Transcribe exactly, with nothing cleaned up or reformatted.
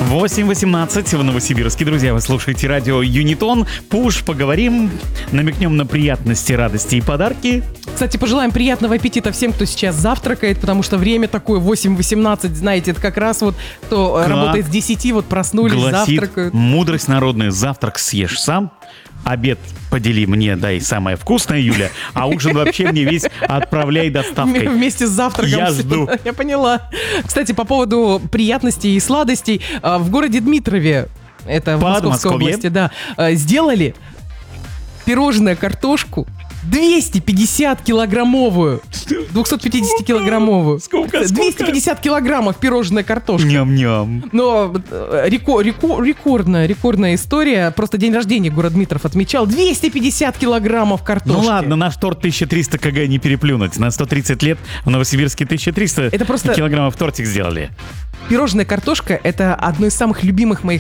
восемь восемнадцать в Новосибирске. Друзья, вы слушаете радио Юнитон. Пуш, поговорим, намекнем на приятности, радости и подарки. Кстати, пожелаем приятного аппетита всем, кто сейчас завтракает, потому что время такое восемь восемнадцать, знаете, это как раз вот кто Как работает с десяти, вот проснулись, гласит завтракают. мудрость народная: завтрак съешь сам, обед подели мне, дай самое вкусное, Юля, а ужин вообще мне весь отправляй доставкой. Вместе с завтраком. Я всё. жду. Я поняла. Кстати, по поводу приятностей и сладостей, а, в городе Дмитрове, это в Под Московской Москве. области, да, а, сделали пирожное картошку двести пятьдесят килограммовую. двести пятьдесят килограммовую. Сколько, сколько? двести пятьдесят килограммов пирожная картошка. Ням-ням. Но э, реко- реко- рекордная, рекордная история. Просто день рождения город Дмитров отмечал. двести пятьдесят килограммов картошки. Ну ладно, наш торт тысяча триста килограмм не переплюнуть. На сто тридцать лет в Новосибирске тысяча триста Это просто- килограммов тортик сделали. Пирожная картошка — это одно из самых любимых моих